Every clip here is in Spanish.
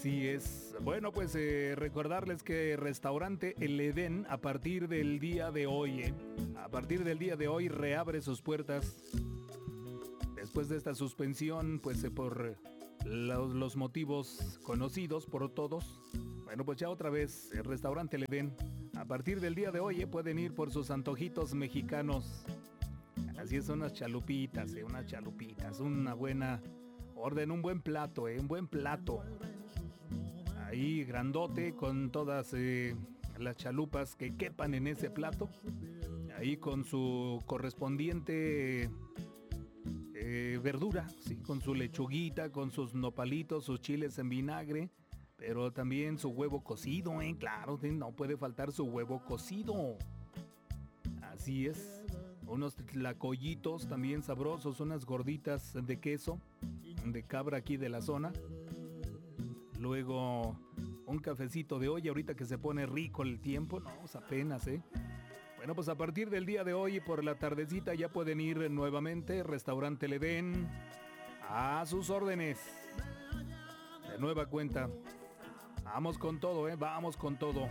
Así es. Bueno, pues recordarles que Restaurante El Edén a partir del día de hoy, a partir del día de hoy reabre sus puertas. Después de esta suspensión, pues por los motivos conocidos por todos. Bueno, pues ya otra vez el Restaurante El Edén. A partir del día de hoy pueden ir por sus antojitos mexicanos. Así es, unas chalupitas, una buena orden, un buen plato, un buen plato. Ahí grandote con todas las chalupas que quepan en ese plato. Ahí con su correspondiente verdura, sí, con su lechuguita, con sus nopalitos, sus chiles en vinagre, pero también su huevo cocido, claro, no puede faltar su huevo cocido. Así es, unos tlacoyitos también sabrosos, unas gorditas de queso, de cabra aquí de la zona. Luego un cafecito de olla, ahorita que se pone rico el tiempo, no, pues apenas, Bueno, pues a partir del día de hoy, por la tardecita, ya pueden ir nuevamente, Restaurante El Edén, a sus órdenes. De nueva cuenta. Vamos con todo, vamos con todo.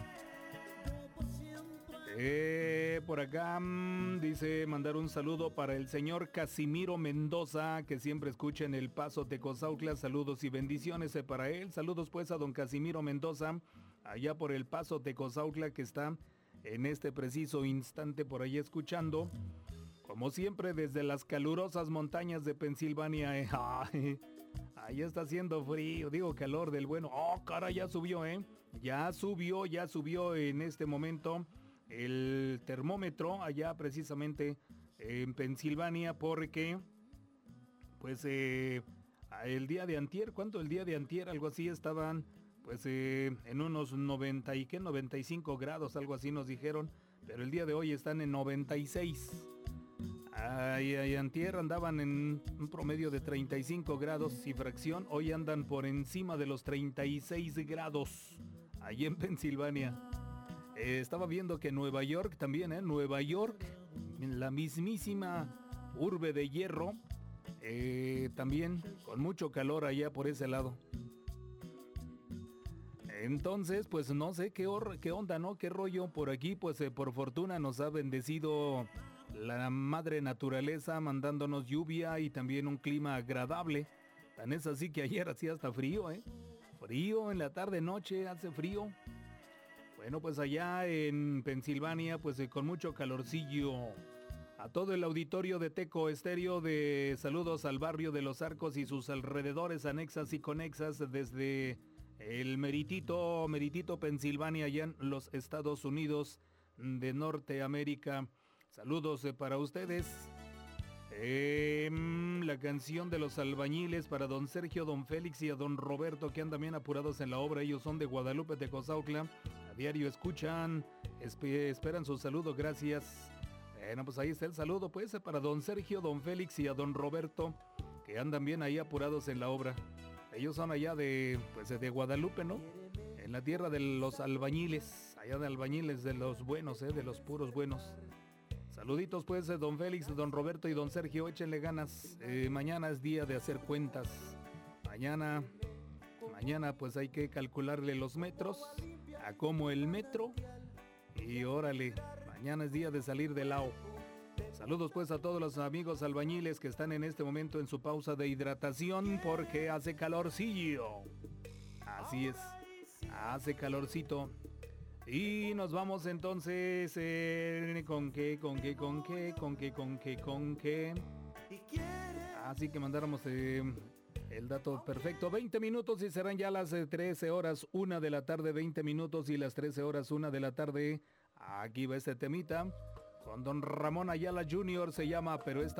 Por acá dice mandar un saludo para el señor Casimiro Mendoza, que siempre escucha en El Paso, Tecozautla. Saludos y bendiciones para él. Saludos pues a don Casimiro Mendoza, allá por El Paso, Tecozautla, que está en este preciso instante por ahí escuchando. Como siempre, desde las calurosas montañas de Pensilvania. Ahí está haciendo frío, digo calor del bueno. Oh, cara, ya subió, Ya subió en este momento el termómetro allá precisamente en Pensilvania, porque pues el día de antier, ¿cuánto? El día de antier, algo así, estaban pues en unos 95 grados, algo así nos dijeron, pero el día de hoy están en 96. Antier andaban en un promedio de 35 grados y fracción, hoy andan por encima de los 36 grados, allí en Pensilvania. Estaba viendo que Nueva York también, Nueva York, en la mismísima urbe de hierro, también con mucho calor allá por ese lado. Entonces, pues no sé qué onda, ¿no? ¿Qué rollo por aquí? Pues por fortuna nos ha bendecido la madre naturaleza mandándonos lluvia y también un clima agradable. Tan es así que ayer hacía hasta frío, Frío en la tarde, noche, hace frío. Bueno, pues allá en Pensilvania, pues con mucho calorcillo. A todo el auditorio de Teco Estéreo, de saludos al barrio de Los Arcos y sus alrededores, anexas y conexas, desde el Meritito, Pensilvania, allá en los Estados Unidos de Norteamérica. Saludos para ustedes. La canción de los albañiles para don Sergio, don Félix y a don Roberto, que andan bien apurados en la obra. Ellos son de Guadalupe, Tecozautla. A diario escuchan, esperan su saludo, gracias. Bueno, pues ahí está el saludo, pues, para don Sergio, don Félix y a don Roberto, que andan bien ahí apurados en la obra. Ellos son allá de Guadalupe, ¿no? En la tierra de los albañiles, allá de albañiles de los buenos, de los puros buenos. Saluditos pues, don Félix, don Roberto y don Sergio, échenle ganas. Mañana es día de hacer cuentas. Mañana pues hay que calcularle los metros, a como el metro. Y órale, mañana es día de salir del lao. Saludos pues a todos los amigos albañiles que están en este momento en su pausa de hidratación porque hace calorcillo. Así es, hace calorcito. Y nos vamos entonces ¿con qué? Así que mandáramos el dato perfecto. 20 minutos y serán ya las 13 horas 1 de la tarde, 20 minutos y las 13 horas 1 de la tarde. Aquí va este temita con don Ramón Ayala Jr. se llama, pero esta